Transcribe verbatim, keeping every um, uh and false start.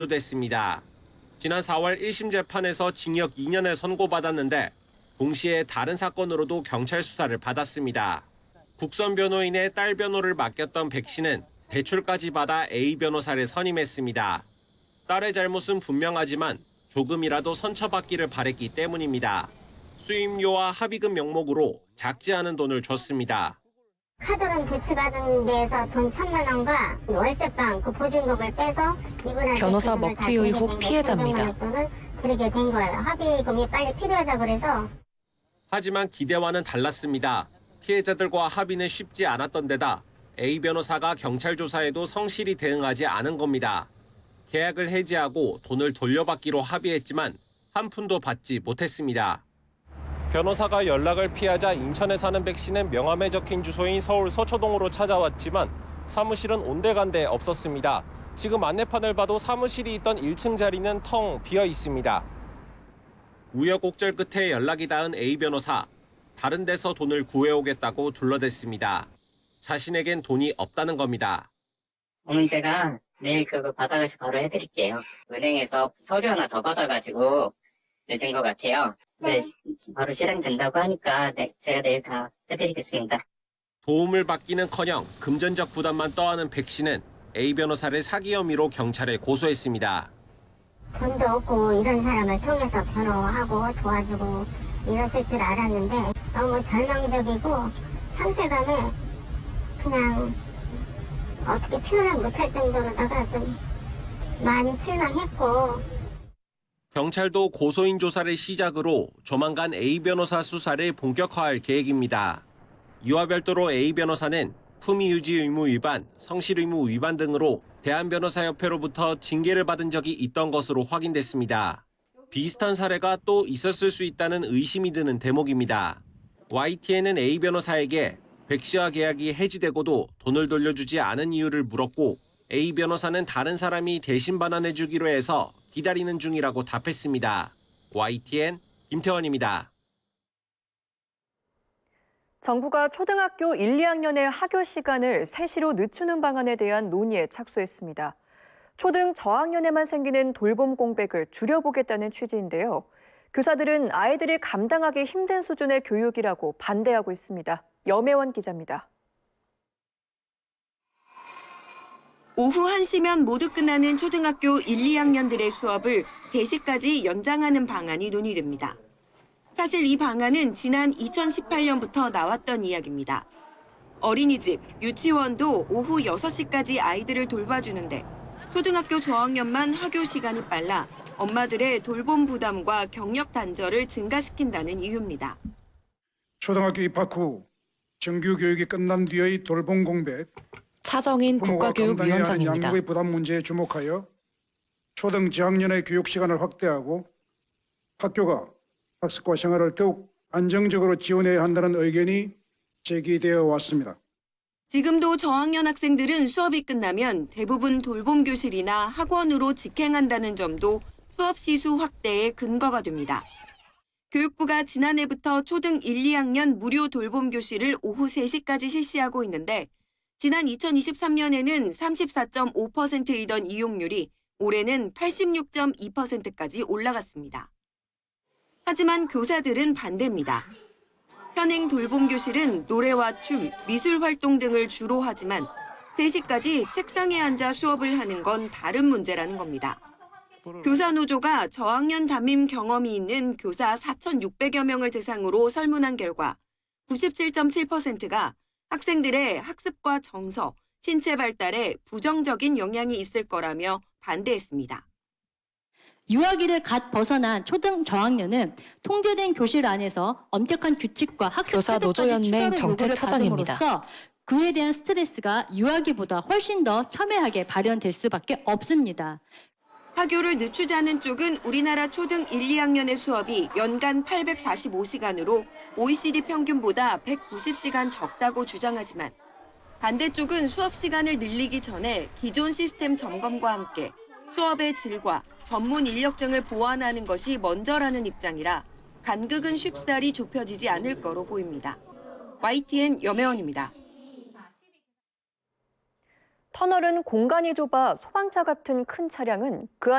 됐습니다. 지난 사월 일 심 재판에서 징역 이 년을 선고받았는데 동시에 다른 사건으로도 경찰 수사를 받았습니다. 국선 변호인의 딸 변호를 맡겼던 백 씨는 대출까지 받아 A 변호사를 선임했습니다. 딸의 잘못은 분명하지만 조금이라도 선처받기를 바랬기 때문입니다. 수임료와 합의금 명목으로 작지 않은 돈을 줬습니다. 카드론 대출받은 데에서 돈 천만 원과 월세방 그 보증금을 빼서 이분한테 변호사 먹튀 의혹 피해자입니다. 돈을 드리게 된 거예요. 합의금이 빨리 필요하다 그래서. 하지만 기대와는 달랐습니다. 피해자들과 합의는 쉽지 않았던 데다 A 변호사가 경찰 조사에도 성실히 대응하지 않은 겁니다. 계약을 해지하고 돈을 돌려받기로 합의했지만 한 푼도 받지 못했습니다. 변호사가 연락을 피하자 인천에 사는 백 씨는 명함에 적힌 주소인 서울 서초동으로 찾아왔지만 사무실은 온데간데 없었습니다. 지금 안내판을 봐도 사무실이 있던 일 층 자리는 텅 비어 있습니다. 우여곡절 끝에 연락이 닿은 A 변호사. 다른 데서 돈을 구해오겠다고 둘러댔습니다. 자신에겐 돈이 없다는 겁니다. 어머니 제가 내일 그거 받아가지고 바로 해드릴게요. 은행에서 서류 하나 더 받아가지고 늦은 것 같아요. 이제 바로 실행된다고 하니까 네, 제가 내일 다 해드리겠습니다. 도움을 받기는커녕 금전적 부담만 떠안은 백 씨는 A 변호사를 사기 혐의로 경찰에 고소했습니다. 돈도 없고 이런 사람을 통해서 변호하고 도와주고 이랬을 줄 알았는데 너무 절망적이고 상실감에 그냥 어떻게 표현을 못할 정도로다가 좀 많이 실망했고. 경찰도 고소인 조사를 시작으로 조만간 A 변호사 수사를 본격화할 계획입니다. 이와 별도로 A 변호사는 품위 유지 의무 위반, 성실 의무 위반 등으로 대한변호사협회로부터 징계를 받은 적이 있던 것으로 확인됐습니다. 비슷한 사례가 또 있었을 수 있다는 의심이 드는 대목입니다. 와이티엔은 A 변호사에게 백 씨와 계약이 해지되고도 돈을 돌려주지 않은 이유를 물었고 A 변호사는 다른 사람이 대신 반환해주기로 해서 기다리는 중이라고 답했습니다. 와이티엔 김태원입니다. 정부가 초등학교 일, 이 학년의 학교 시간을 세 시로 늦추는 방안에 대한 논의에 착수했습니다. 초등 저학년에만 생기는 돌봄 공백을 줄여보겠다는 취지인데요. 교사들은 아이들이 감당하기 힘든 수준의 교육이라고 반대하고 있습니다. 염혜원 기자입니다. 오후 한 시면 모두 끝나는 초등학교 일, 이 학년들의 수업을 세 시까지 연장하는 방안이 논의됩니다. 사실 이 방안은 지난 이천십팔 년부터 나왔던 이야기입니다. 어린이집, 유치원도 오후 여섯 시까지 아이들을 돌봐주는데 초등학교 저학년만 학교 시간이 빨라 엄마들의 돌봄 부담과 경력 단절을 증가시킨다는 이유입니다. 초등학교 입학 후 정규 교육이 끝난 뒤의 돌봄 공백, 차정인 국가교육위원장입니다. 양육의 부담 문제에 주목하여 초등 저학년의 교육 시간을 확대하고 학교가 학습과 생활을 더욱 안정적으로 지원해야 한다는 의견이 제기되어 왔습니다. 지금도 저학년 학생들은 수업이 끝나면 대부분 돌봄 교실이나 학원으로 직행한다는 점도 수업 시수 확대의 근거가 됩니다. 교육부가 지난해부터 초등 일, 이 학년 무료 돌봄 교실을 오후 세 시까지 실시하고 있는데 지난 이천이십삼 년에는 삼십사 점 오 퍼센트이던 이용률이 올해는 팔십육 점 이 퍼센트까지 올라갔습니다. 하지만 교사들은 반대입니다. 현행 돌봄 교실은 노래와 춤, 미술 활동 등을 주로 하지만 세 시까지 책상에 앉아 수업을 하는 건 다른 문제라는 겁니다. 교사노조가 저학년 담임 경험이 있는 교사 사천육백여 명을 대상으로 설문한 결과 구십칠 점 칠 퍼센트가 학생들의 학습과 정서, 신체 발달에 부정적인 영향이 있을 거라며 반대했습니다. 유아기를 갓 벗어난 초등 저학년은 통제된 교실 안에서 엄격한 규칙과 학습 교사 태도까지 노조연맹 추가로 요구를 정책차장입니다. 받음으로써 그에 대한 스트레스가 유아기보다 훨씬 더 첨예하게 발현될 수밖에 없습니다. 학교를 늦추자는 쪽은 우리나라 초등 일, 이 학년의 수업이 연간 팔백사십오 시간으로 오이시디 평균보다 백구십 시간 적다고 주장하지만 반대쪽은 수업 시간을 늘리기 전에 기존 시스템 점검과 함께 수업의 질과 전문 인력 등을 보완하는 것이 먼저라는 입장이라 간극은 쉽사리 좁혀지지 않을 거로 보입니다. 와이티엔 염혜원입니다. 터널은 공간이 좁아 소방차 같은 큰 차량은 그